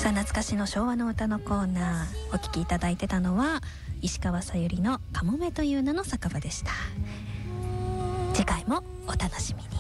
さあ、懐かしの昭和の歌のコーナー、お聴きいただいてたのは石川さゆりのかもめという名の酒場でした。次回もお楽しみに。